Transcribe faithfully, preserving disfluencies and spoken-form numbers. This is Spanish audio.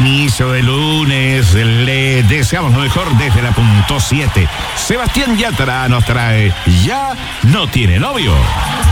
inicio de lunes. Le deseamos lo mejor desde la punto siete. Sebastián Yatra nos trae Ya no tiene novio.